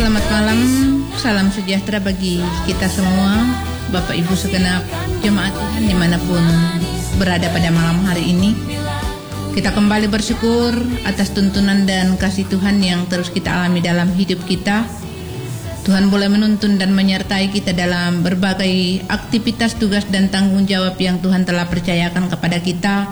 Selamat malam, salam sejahtera bagi kita semua, Bapak Ibu segenap jemaat Tuhan dimanapun berada pada malam hari ini. Kita kembali bersyukur atas tuntunan dan kasih Tuhan yang terus kita alami dalam hidup kita. Tuhan boleh menuntun dan menyertai kita dalam berbagai aktivitas, tugas dan tanggung jawab yang Tuhan telah percayakan kepada kita.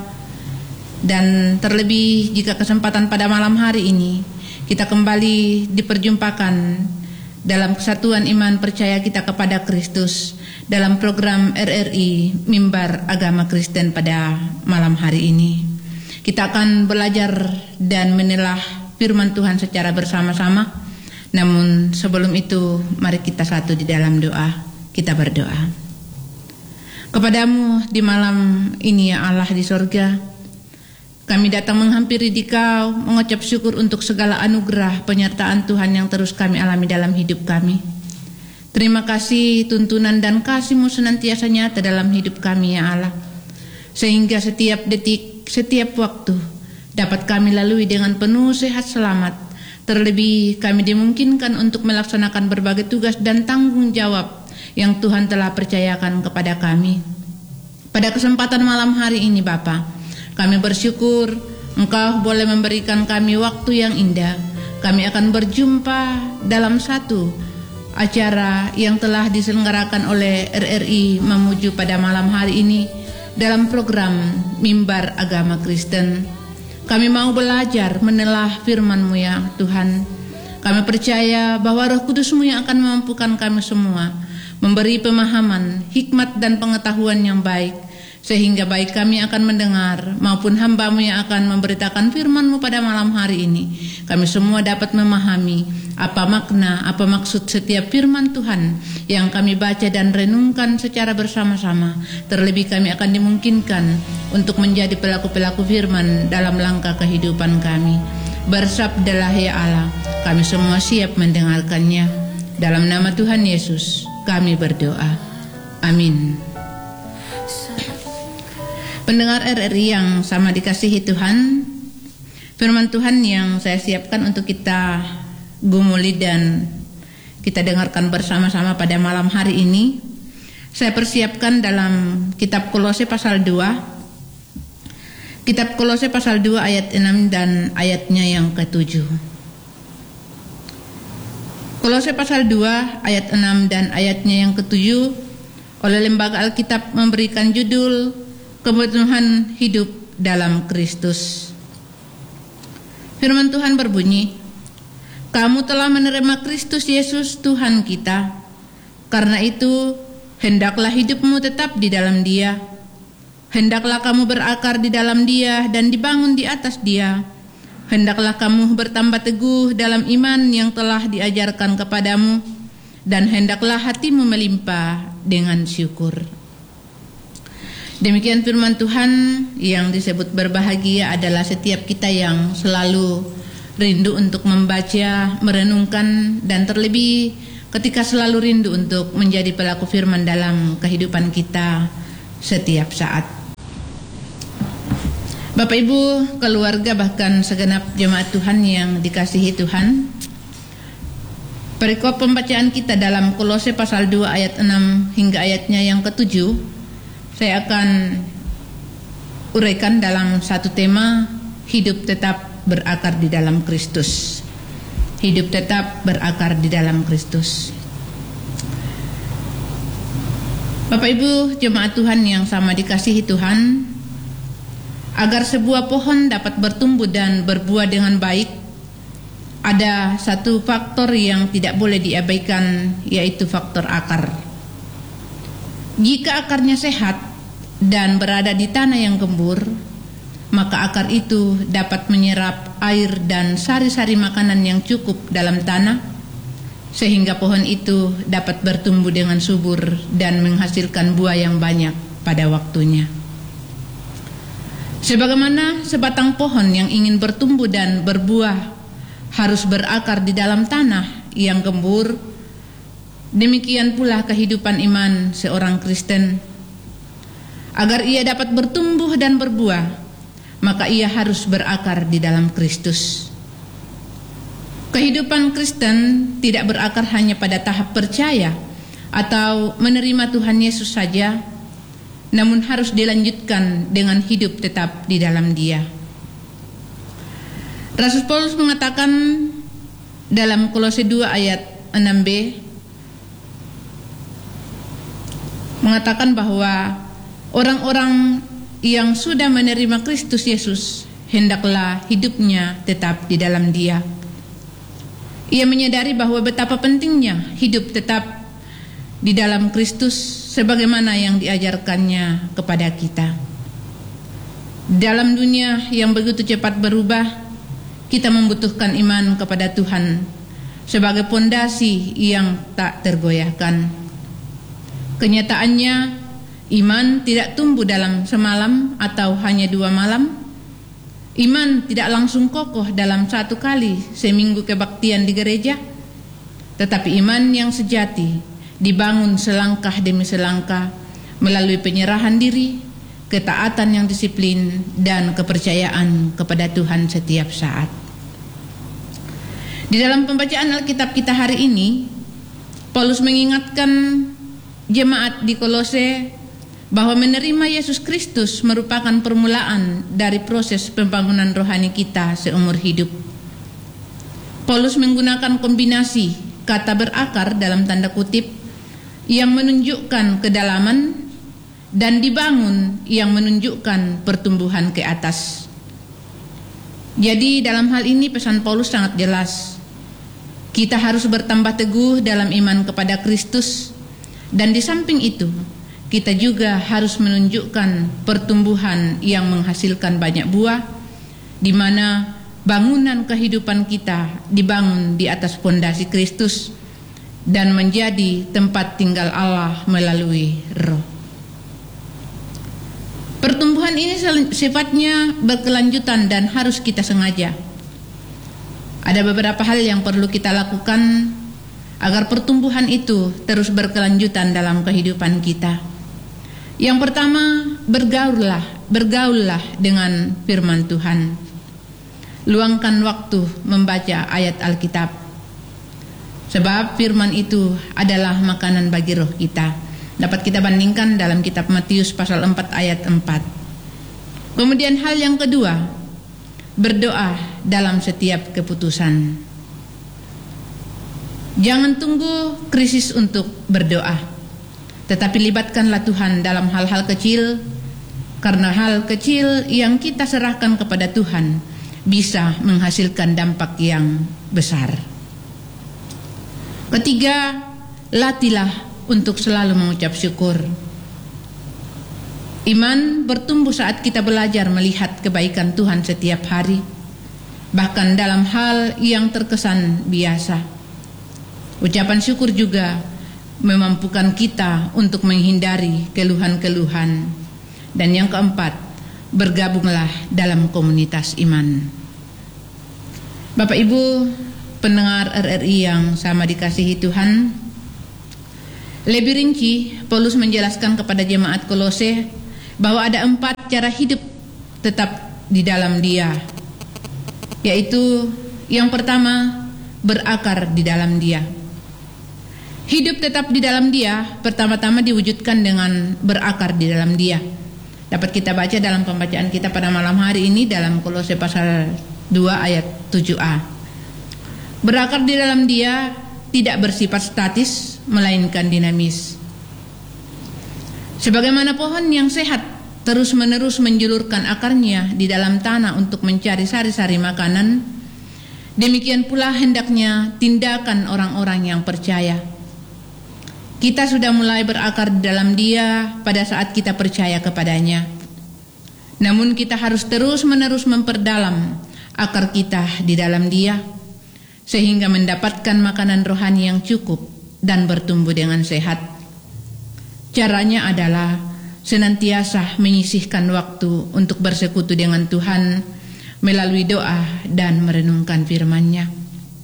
Dan terlebih jika kesempatan pada malam hari ini kita kembali diperjumpakan dalam kesatuan iman percaya kita kepada Kristus dalam program RRI Mimbar Agama Kristen pada malam hari ini. Kita akan belajar dan menilah firman Tuhan secara bersama-sama. Namun sebelum itu mari kita satu di dalam doa. Kita berdoa. Kepadamu di malam ini ya Allah di sorga, kami datang menghampiri Dikau, mengucap syukur untuk segala anugerah penyertaan Tuhan yang terus kami alami dalam hidup kami. Terima kasih tuntunan dan kasih-Mu senantiasa nyata dalam hidup kami ya Allah. Sehingga setiap detik, setiap waktu dapat kami lalui dengan penuh sehat selamat. Terlebih kami dimungkinkan untuk melaksanakan berbagai tugas dan tanggung jawab yang Tuhan telah percayakan kepada kami. Pada kesempatan malam hari ini Bapa, kami bersyukur Engkau boleh memberikan kami waktu yang indah. Kami akan berjumpa dalam satu acara yang telah diselenggarakan oleh RRI Mamuju pada malam hari ini dalam program Mimbar Agama Kristen. Kami mau belajar menelah firman-Mu ya Tuhan. Kami percaya bahwa Roh Kudus-Mu yang akan memampukan kami semua, memberi pemahaman, hikmat dan pengetahuan yang baik, sehingga baik kami akan mendengar maupun hamba-Mu yang akan memberitakan firman-Mu pada malam hari ini, kami semua dapat memahami apa makna, apa maksud setiap firman Tuhan yang kami baca dan renungkan secara bersama-sama. Terlebih kami akan dimungkinkan untuk menjadi pelaku-pelaku firman dalam langkah kehidupan kami. Bersabdalah ya Allah, kami semua siap mendengarkannya. Dalam nama Tuhan Yesus kami berdoa. Amin. Pendengar RRI yang sama dikasihi Tuhan, firman Tuhan yang saya siapkan untuk kita gumuli dan kita dengarkan bersama-sama pada malam hari ini, saya persiapkan dalam kitab Kolose pasal 2. Kitab Kolose pasal 2 ayat 6 dan ayatnya yang ke-7. Kolose pasal 2 ayat 6 dan ayatnya yang ke-7 oleh Lembaga Alkitab memberikan judul Kepenuhan Hidup dalam Kristus. Firman Tuhan berbunyi, kamu telah menerima Kristus Yesus Tuhan kita. Karena itu, hendaklah hidupmu tetap di dalam Dia. Hendaklah kamu berakar di dalam Dia dan dibangun di atas Dia. Hendaklah kamu bertambah teguh dalam iman yang telah diajarkan kepadamu, dan hendaklah hatimu melimpah dengan syukur. Demikian firman Tuhan yang disebut berbahagia adalah setiap kita yang selalu rindu untuk membaca, merenungkan, dan terlebih ketika selalu rindu untuk menjadi pelaku firman dalam kehidupan kita setiap saat. Bapak Ibu, keluarga, bahkan segenap jemaat Tuhan yang dikasihi Tuhan, perikop pembacaan kita dalam Kolose pasal 2 ayat 6 hingga ayatnya yang ke-7 saya akan uraikan dalam satu tema, hidup tetap berakar di dalam Kristus. Hidup tetap berakar di dalam Kristus. Bapak Ibu jemaat Tuhan yang sama dikasihi Tuhan, agar sebuah pohon dapat bertumbuh dan berbuah dengan baik, ada satu faktor yang tidak boleh diabaikan, yaitu faktor akar. Jika akarnya sehat dan berada di tanah yang gembur, maka akar itu dapat menyerap air dan sari-sari makanan yang cukup dalam tanah, sehingga pohon itu dapat bertumbuh dengan subur dan menghasilkan buah yang banyak pada waktunya. Sebagaimana sebatang pohon yang ingin bertumbuh dan berbuah harus berakar di dalam tanah yang gembur, demikian pula kehidupan iman seorang Kristen. Agar ia dapat bertumbuh dan berbuah, maka ia harus berakar di dalam Kristus. Kehidupan Kristen tidak berakar hanya pada tahap percaya atau menerima Tuhan Yesus saja, namun harus dilanjutkan dengan hidup tetap di dalam Dia. Rasul Paulus mengatakan dalam Kolose 2 ayat 6b, mengatakan bahwa orang-orang yang sudah menerima Kristus Yesus hendaklah hidupnya tetap di dalam Dia. Ia menyadari bahwa betapa pentingnya hidup tetap di dalam Kristus sebagaimana yang diajarkannya kepada kita. Dalam dunia yang begitu cepat berubah, kita membutuhkan iman kepada Tuhan sebagai pondasi yang tak tergoyahkan. Kenyataannya, iman tidak tumbuh dalam semalam atau hanya 2 malam. Iman tidak langsung kokoh dalam 1 kali seminggu kebaktian di gereja, tetapi iman yang sejati dibangun selangkah demi selangkah melalui penyerahan diri, ketaatan yang disiplin, dan kepercayaan kepada Tuhan setiap saat. Di dalam pembacaan Alkitab kita hari ini, Paulus mengingatkan jemaat di Kolose bahwa menerima Yesus Kristus merupakan permulaan dari proses pembangunan rohani kita seumur hidup. Paulus menggunakan kombinasi kata berakar dalam tanda kutip yang menunjukkan kedalaman dan dibangun yang menunjukkan pertumbuhan ke atas. Jadi dalam hal ini pesan Paulus sangat jelas. Kita harus bertambah teguh dalam iman kepada Kristus, dan di samping itu kita juga harus menunjukkan pertumbuhan yang menghasilkan banyak buah, di mana bangunan kehidupan kita dibangun di atas fondasi Kristus dan menjadi tempat tinggal Allah melalui Roh. Pertumbuhan ini sifatnya berkelanjutan dan harus kita sengaja. Ada beberapa hal yang perlu kita lakukan agar pertumbuhan itu terus berkelanjutan dalam kehidupan kita. Yang pertama, bergaullah dengan firman Tuhan. Luangkan waktu membaca ayat Alkitab, sebab firman itu adalah makanan bagi roh kita. Dapat kita bandingkan dalam kitab Matius pasal 4 ayat 4. Kemudian hal yang kedua, berdoa dalam setiap keputusan. Jangan tunggu krisis untuk berdoa, tetapi libatkanlah Tuhan dalam hal-hal kecil, karena hal kecil yang kita serahkan kepada Tuhan bisa menghasilkan dampak yang besar. Ketiga, latihlah untuk selalu mengucap syukur. Iman bertumbuh saat kita belajar melihat kebaikan Tuhan setiap hari, bahkan dalam hal yang terkesan biasa. Ucapan syukur juga memampukan kita untuk menghindari keluhan-keluhan. Dan yang keempat, bergabunglah dalam komunitas iman. Bapak Ibu pendengar RRI yang sama dikasihi Tuhan, lebih rinci Paulus menjelaskan kepada jemaat Kolose bahwa ada 4 cara hidup tetap di dalam Dia, yaitu yang pertama, berakar di dalam Dia. Hidup tetap di dalam Dia pertama-tama diwujudkan dengan berakar di dalam Dia. Dapat kita baca dalam pembacaan kita pada malam hari ini dalam Kolose pasal 2 ayat 7a. Berakar di dalam Dia tidak bersifat statis, melainkan dinamis. Sebagaimana pohon yang sehat terus-menerus menjulurkan akarnya di dalam tanah untuk mencari sari-sari makanan, demikian pula hendaknya tindakan orang-orang yang percaya. Kita sudah mulai berakar di dalam Dia pada saat kita percaya kepadanya. Namun kita harus terus-menerus memperdalam akar kita di dalam Dia, sehingga mendapatkan makanan rohani yang cukup dan bertumbuh dengan sehat. Caranya adalah senantiasa menyisihkan waktu untuk bersekutu dengan Tuhan melalui doa dan merenungkan firman-Nya.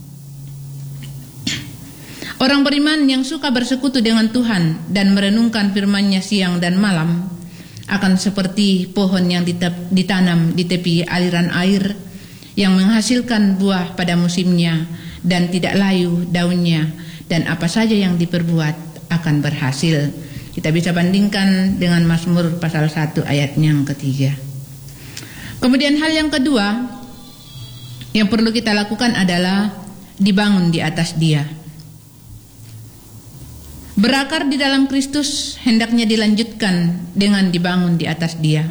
Orang beriman yang suka bersekutu dengan Tuhan dan merenungkan firman-Nya siang dan malam akan seperti pohon yang ditanam di tepi aliran air yang menghasilkan buah pada musimnya dan tidak layu daunnya, dan apa saja yang diperbuat akan berhasil. Kita bisa bandingkan dengan Mazmur pasal 1 ayat yang ketiga. Kemudian hal yang kedua yang perlu kita lakukan adalah dibangun di atas Dia. Berakar di dalam Kristus hendaknya dilanjutkan dengan dibangun di atas Dia.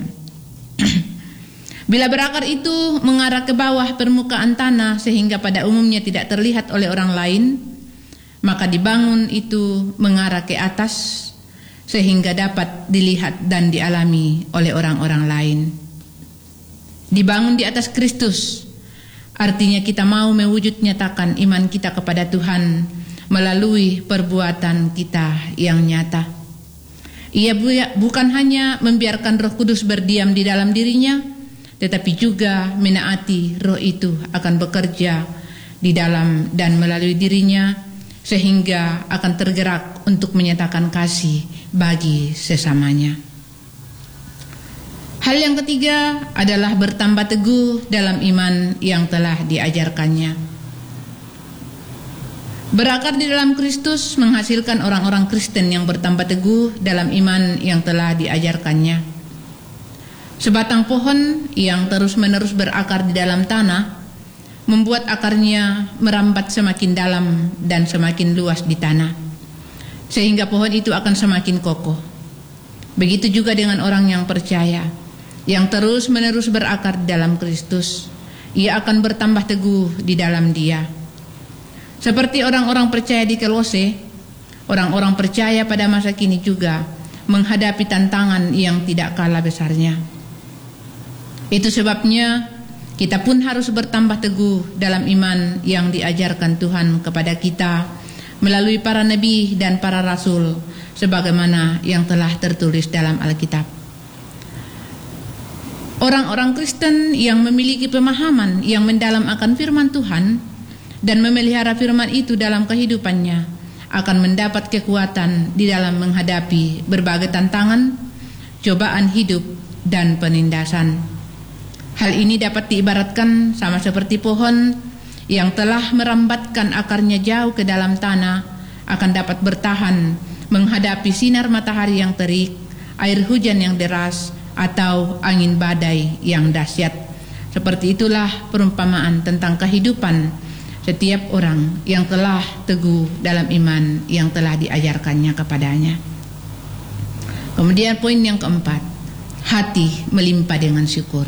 Bila berakar itu mengarah ke bawah permukaan tanah sehingga pada umumnya tidak terlihat oleh orang lain, maka dibangun itu mengarah ke atas sehingga dapat dilihat dan dialami oleh orang-orang lain. Dibangun di atas Kristus artinya kita mau mewujud nyatakan iman kita kepada Tuhan melalui perbuatan kita yang nyata. Ia bukan hanya membiarkan Roh Kudus berdiam di dalam dirinya, tetapi juga menaati Roh itu akan bekerja di dalam dan melalui dirinya, sehingga akan tergerak untuk menyatakan kasih bagi sesamanya. Hal yang ketiga adalah bertambah teguh dalam iman yang telah diajarkannya. Berakar di dalam Kristus menghasilkan orang-orang Kristen yang bertambah teguh dalam iman yang telah diajarkannya. Sebatang pohon yang terus-menerus berakar di dalam tanah membuat akarnya merambat semakin dalam dan semakin luas di tanah, sehingga pohon itu akan semakin kokoh. Begitu juga dengan orang yang percaya, yang terus-menerus berakar di dalam Kristus, ia akan bertambah teguh di dalam Dia. Seperti orang-orang percaya di Kolose, orang-orang percaya pada masa kini juga menghadapi tantangan yang tidak kalah besarnya. Itu sebabnya kita pun harus bertambah teguh dalam iman yang diajarkan Tuhan kepada kita melalui para nabi dan para rasul, sebagaimana yang telah tertulis dalam Alkitab. Orang-orang Kristen yang memiliki pemahaman yang mendalam akan firman Tuhan dan memelihara firman itu dalam kehidupannya akan mendapat kekuatan di dalam menghadapi berbagai tantangan, cobaan hidup, dan penindasan. Hal ini dapat diibaratkan sama seperti pohon yang telah merambatkan akarnya jauh ke dalam tanah akan dapat bertahan menghadapi sinar matahari yang terik, air hujan yang deras, atau angin badai yang dahsyat. Seperti itulah perumpamaan tentang kehidupan setiap orang yang telah teguh dalam iman yang telah diajarkannya kepadanya. Kemudian poin yang keempat, hati melimpah dengan syukur.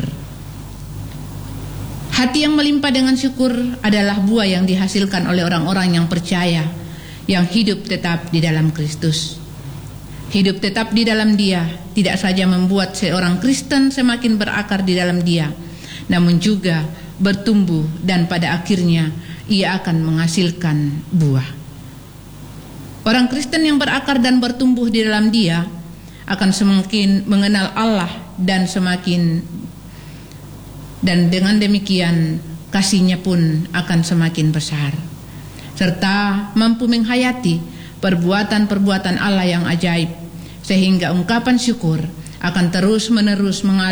Hati yang melimpah dengan syukur adalah buah yang dihasilkan oleh orang-orang yang percaya, yang hidup tetap di dalam Kristus. Hidup tetap di dalam Dia tidak saja membuat seorang Kristen semakin berakar di dalam Dia, namun juga bertumbuh dan pada akhirnya ia akan menghasilkan buah. Orang Kristen yang berakar dan bertumbuh di dalam Dia akan semakin mengenal Allah dan dengan demikian kasihnya pun akan semakin besar, serta mampu menghayati perbuatan-perbuatan Allah yang ajaib, sehingga ungkapan syukur akan terus-menerus mengalir